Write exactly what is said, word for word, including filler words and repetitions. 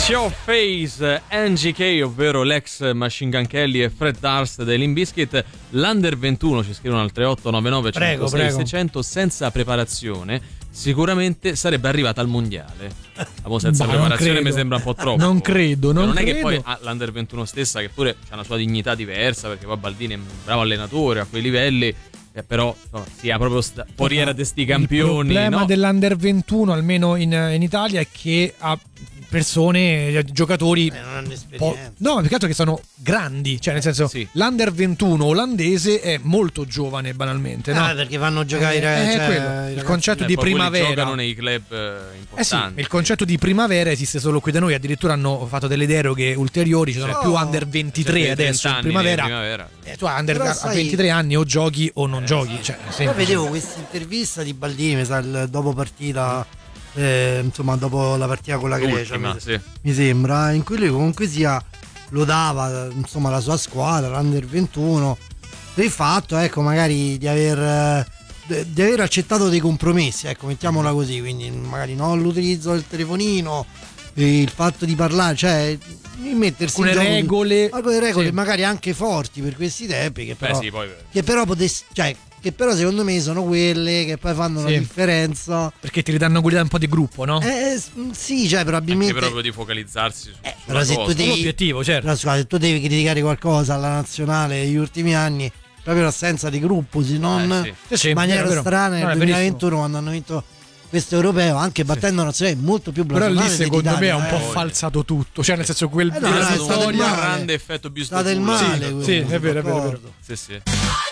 Show Face, N G K, ovvero l'ex Machine Gun Kelly e Fred Durst dei Limp Bizkit. L'Under ventuno, ci scrivono al tre otto nove nove centosei seicento, senza preparazione sicuramente sarebbe arrivata al mondiale. Ma senza bah, preparazione mi sembra un po' troppo. Non credo, non, non è credo. che poi ah, l'Under ventuno stessa, che pure ha una sua dignità diversa, perché poi Baldini è un bravo allenatore a quei livelli, eh, però insomma, sia proprio sta, foriera di sti campioni. Il problema no? dell'Under ventuno, almeno in, in Italia, è che ha persone, giocatori eh, non hanno po- esperienza. no, più che altro che sono grandi, cioè nel senso sì. l'Under ventuno olandese è molto giovane banalmente, no? Ah, perché vanno a giocare Eh, i re- eh, cioè, quello. i Il ragazzi- concetto Eh, di poi quelli primavera giocano nei club eh, importanti. Eh sì, il concetto di primavera esiste solo qui da noi, addirittura hanno fatto delle deroghe ulteriori, ci sono Sì. più Oh, under ventitré Certo, adesso in anni primavera. di primavera. Eh, tu under Però a sai- ventitré anni o giochi o non giochi, cioè, Poi semplice. vedevo questa intervista di Baldini, mi sa, il dopo partita, eh, insomma, dopo la partita con la Grecia, L'ultima, mi, sì. mi sembra, in cui lui comunque sia lodava, insomma, la sua squadra, l'Under ventuno, per il fatto, ecco, magari di aver eh, di aver accettato dei compromessi, ecco, mettiamola così, quindi magari non l'utilizzo del telefonino, il fatto di parlare, cioè di mettersi Alcune in gioco di- regole, alcune regole sì. magari anche forti per questi tempi, che però, Beh, sì, poi che però potessi, cioè, che però secondo me sono quelle che poi fanno Sì. la differenza. Perché ti ridanno quella un po' di gruppo, no? Eh, s- sì, cioè anche probabilmente proprio di focalizzarsi su, Eh, sulla però se cosa. tu devi- L'obiettivo, certo. però scusa, se tu devi criticare qualcosa alla nazionale negli ultimi anni, proprio l'assenza di gruppo, se non Eh, sì. Sì, sì, in maniera vero, vero. strana No, nel è duemilaventuno quando hanno vinto questo europeo, anche battendo nazionali molto più Però blasonate lì secondo me dell'Italia, ha un po' eh. falsato tutto, cioè nel senso quel Eh no, Era no, è stato stato un il male. grande effetto È stato il Busto male, Pullo. quello, Sì, è sono vero, è vero, è vero. d'accordo. Sì, sì.